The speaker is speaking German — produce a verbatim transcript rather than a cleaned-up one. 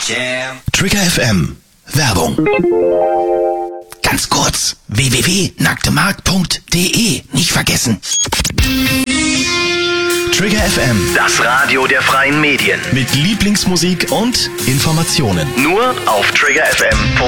Yeah. Trigger F M. Werbung. Ganz kurz. w w w punkt nacktemarkt punkt de. Nicht vergessen. Trigger F M. Das Radio der freien Medien. Mit Lieblingsmusik und Informationen. Nur auf Trigger F M.